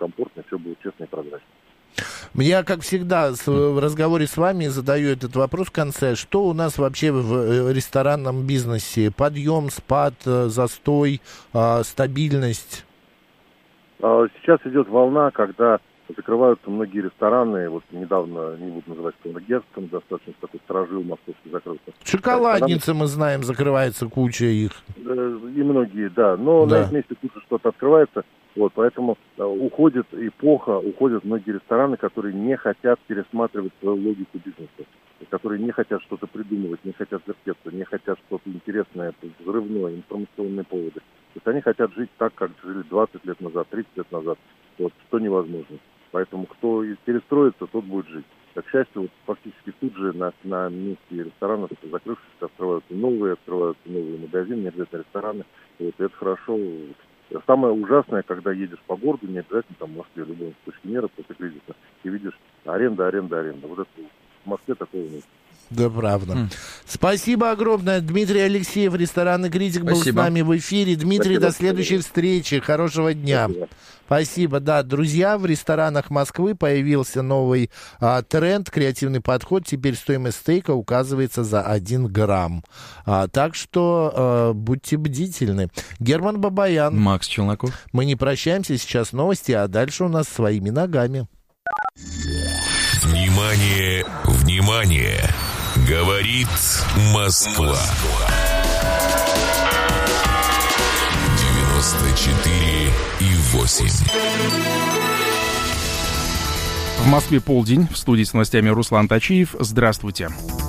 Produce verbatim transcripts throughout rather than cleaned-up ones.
комфортно, и все было честно и прозрачно. Я, как всегда, в разговоре с вами задаю этот вопрос в конце. Что у нас вообще в ресторанном бизнесе? Подъем, спад, застой, стабильность? Сейчас идет волна, когда закрываются многие рестораны. Вот недавно, не буду называть Герцен, достаточно такой сторожил московский закрылся. Шоколадницы, мы знаем, закрывается куча их. И многие, да. Но да. на их месте тут же что-то открывается. Вот, поэтому uh, уходит эпоха, уходят многие рестораны, которые не хотят пересматривать свою логику бизнеса, которые не хотят что-то придумывать, не хотят вертеться, не хотят что-то интересное, взрывное, информационные поводы. То есть они хотят жить так, как жили двадцать лет назад, тридцать лет назад, вот, что невозможно. Поэтому кто перестроится, тот будет жить. К счастью, вот, фактически тут же на, на месте ресторанов, закрывшихся, открываются новые, открываются новые магазины, не обязательно рестораны. Вот, и это хорошо. Самое ужасное, когда едешь по городу, не обязательно там в Москве, в любом точке мира, после кризиса, и видишь аренда, аренда, аренда. Вот это в Москве такого нет. Да, правда. Mm. Спасибо огромное. Дмитрий Алексеев, ресторанный критик, Спасибо. был с нами в эфире. Дмитрий, Спасибо. До следующей встречи. Хорошего дня. Спасибо. Спасибо. Да, друзья, в ресторанах Москвы появился новый а, тренд, креативный подход. Теперь стоимость стейка указывается за один грамм. А, так что а, будьте бдительны. Герман Бабаян. Макс Челноков. Мы не прощаемся. Сейчас новости, а дальше у нас своими ногами. Внимание, внимание! Говорит Москва. девяносто четыре и восемь. В Москве полдень. В студии с новостями Руслан Тачиев. Здравствуйте.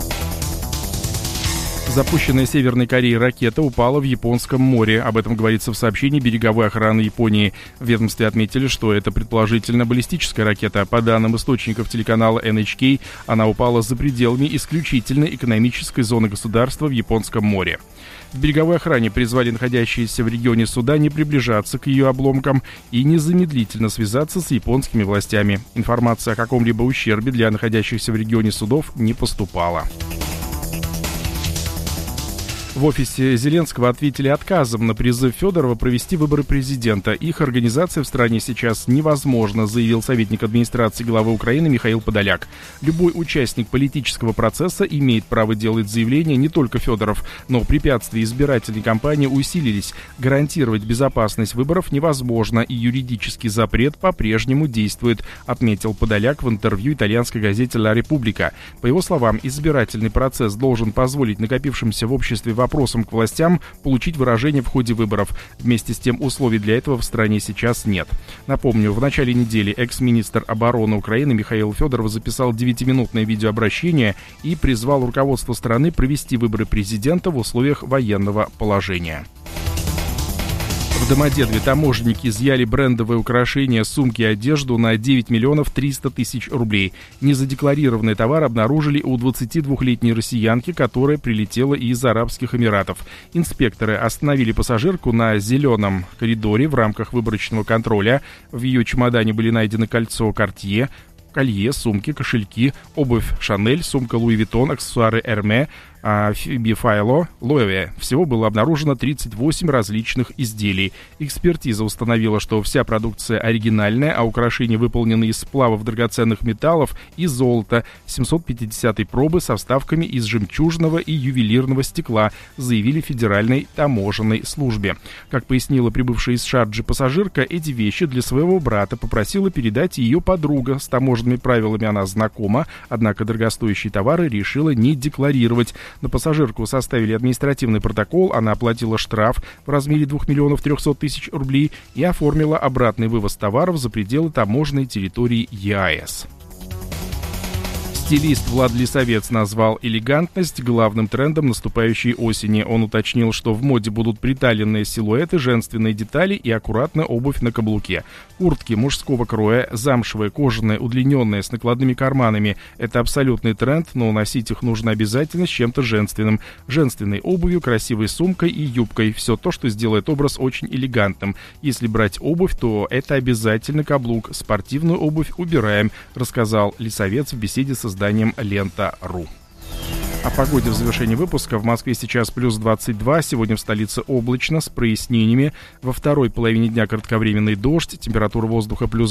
Запущенная Северной Кореей ракета упала в Японском море. Об этом говорится в сообщении береговой охраны Японии. В ведомстве отметили, что это предположительно баллистическая ракета. По данным источников телеканала эн эйч кей, она упала за пределами исключительно экономической зоны государства в Японском море. В береговой охране призвали находящиеся в регионе суда не приближаться к ее обломкам и незамедлительно связаться с японскими властями. Информация о каком-либо ущербе для находящихся в регионе судов не поступала. В офисе Зеленского ответили отказом на призыв Федорова провести выборы президента. Их организация в стране сейчас невозможна, заявил советник администрации главы Украины Михаил Подоляк. Любой участник политического процесса имеет право делать заявление, не только Федоров, но препятствия избирательной кампании усилились. Гарантировать безопасность выборов невозможно, и юридический запрет по-прежнему действует, отметил Подоляк в интервью итальянской газете «Ла Република». По его словам, избирательный процесс должен позволить накопившимся в обществе вопросам к властям получить выражение в ходе выборов. Вместе с тем, условий для этого в стране сейчас нет. Напомню, в начале недели экс-министр обороны Украины Михаил Федоров записал девятиминутное видеообращение и призвал руководство страны провести выборы президента в условиях военного положения. В Домодедове таможенники изъяли брендовые украшения, сумки и одежду на девять миллионов триста тысяч рублей. Незадекларированный товар обнаружили у двадцатидвухлетней россиянки, которая прилетела из Арабских Эмиратов. Инспекторы остановили пассажирку на зеленом коридоре в рамках выборочного контроля. В ее чемодане были найдены кольцо Cartier, колье, сумки, кошельки, обувь Шанель, сумка Луи Виттон, аксессуары Эрме, Бифайло, Лоеве. Всего было обнаружено тридцать восемь различных изделий. Экспертиза установила, что вся продукция оригинальная, а украшения выполнены из сплавов драгоценных металлов и золота семьсот пятидесятой пробы со вставками из жемчужного и ювелирного стекла, заявили в Федеральной таможенной службе. Как пояснила прибывшая из Шарджи пассажирка, эти вещи для своего брата попросила передать ее подруга. С таможенными правилами она знакома, однако дорогостоящие товары решила не декларировать. На пассажирку составили административный протокол, она оплатила штраф в размере двух миллионов трехсот тысяч рублей и оформила обратный вывоз товаров за пределы таможенной территории ЕАЭС. Стилист Влад Лисовец назвал элегантность главным трендом наступающей осени. Он уточнил, что в моде будут приталенные силуэты, женственные детали и аккуратная обувь на каблуке. Куртки мужского кроя, замшевые, кожаные, удлиненные, с накладными карманами. Это абсолютный тренд, но носить их нужно обязательно с чем-то женственным. Женственной обувью, красивой сумкой и юбкой. Все то, что сделает образ очень элегантным. Если брать обувь, то это обязательно каблук. Спортивную обувь убираем, рассказал Лисовец в беседе со изданием Лента.ру. О погоде в завершении выпуска. В Москве сейчас плюс двадцать два, сегодня в столице облачно, с прояснениями. Во второй половине дня кратковременный дождь, температура воздуха плюс